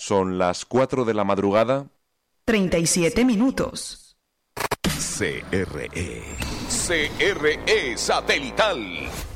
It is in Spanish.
Son las 4 de la madrugada. 37 minutos. CRE Satelital.